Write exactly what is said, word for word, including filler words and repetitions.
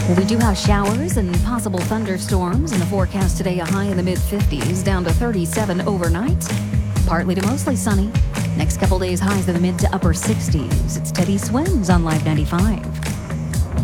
We do have showers and possible thunderstorms in the forecast today, a high in the mid fifties, down to thirty-seven overnight. Partly to mostly sunny. Next couple days, highs in the mid to upper sixties. It's Teddy Swims on Live ninety-five.